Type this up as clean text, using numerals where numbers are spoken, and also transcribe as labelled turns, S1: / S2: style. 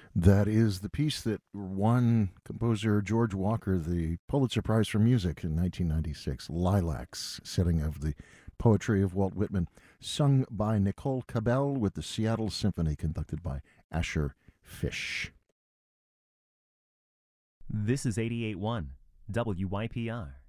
S1: That is the piece that won composer George Walker the Pulitzer Prize for Music in 1996, Lilacs, setting of the poetry of Walt Whitman, sung by Nicole Cabell with the Seattle Symphony, conducted by Asher Fish.
S2: This is 88.1 WYPR.